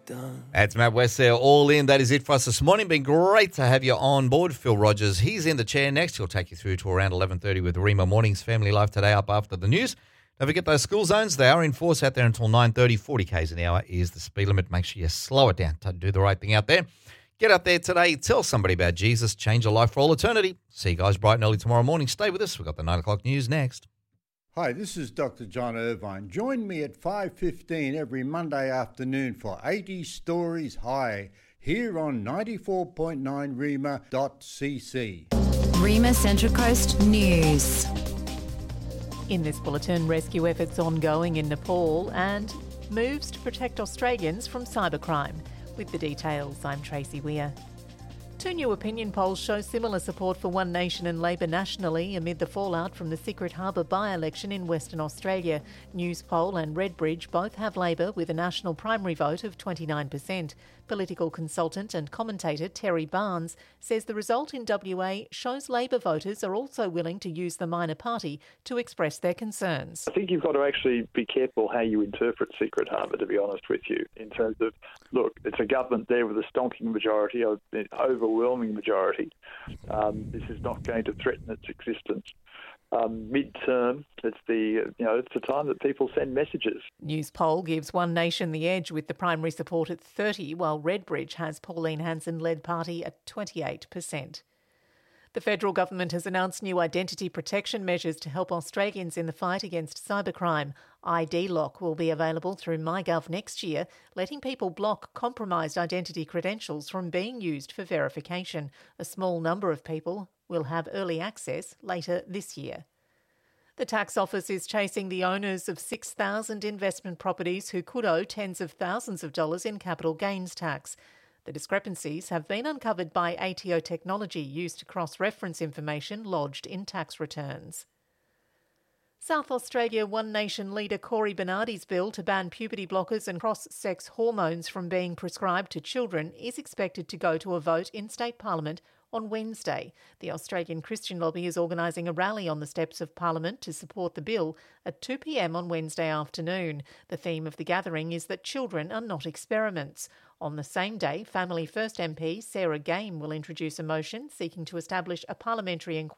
That's Matt West there, all in. That is it for us this morning. Been great to have you on board. Phil Rogers, he's in the chair next. He'll take you through to around 11:30 with Rima Mornings Family Life Today up after the news. Don't forget those school zones. They are in force out there until 9:30. 40 k's an hour is the speed limit. Make sure you slow it down to do the right thing out there. Get out there today. Tell somebody about Jesus. Change a life for all eternity. See you guys bright and early tomorrow morning. Stay with us. We've got the 9 o'clock news next. Hi, this is Dr. John Irvine. Join me at 5:15 every Monday afternoon for 80 Stories High here on 94.9 Rima.cc. Rima Central Coast News. In this bulletin, rescue efforts ongoing in Nepal and moves to protect Australians from cybercrime. With the details, I'm Tracy Weir. Two new opinion polls show similar support for One Nation and Labor nationally amid the fallout from the Secret Harbour by-election in Western Australia. Newspoll and Redbridge both have Labor with a national primary vote of 29%. Political consultant and commentator Terry Barnes says the result in WA shows Labor voters are also willing to use the minor party to express their concerns. I think you've got to actually be careful how you interpret Secret Harbour, to be honest with you, in terms of, look, it's a government there with a stonking majority, an overwhelming majority. This is not going to threaten its existence. Mid-term, it's the time that people send messages. Newspoll gives One Nation the edge with the primary support at 30%, while Redbridge has Pauline Hanson-led party at 28%. The federal government has announced new identity protection measures to help Australians in the fight against cybercrime. ID Lock will be available through MyGov next year, letting people block compromised identity credentials from being used for verification. A small number of people will have early access later this year. The tax office is chasing the owners of 6,000 investment properties who could owe tens of thousands of dollars in capital gains tax. The discrepancies have been uncovered by ATO technology used to cross-reference information lodged in tax returns. South Australia One Nation leader Cory Bernardi's bill to ban puberty blockers and cross-sex hormones from being prescribed to children is expected to go to a vote in state parliament on Wednesday. The Australian Christian Lobby is organising a rally on the steps of Parliament to support the bill at 2 p.m. on Wednesday afternoon. The theme of the gathering is that children are not experiments. On the same day, Family First MP Sarah Game will introduce a motion seeking to establish a parliamentary inquiry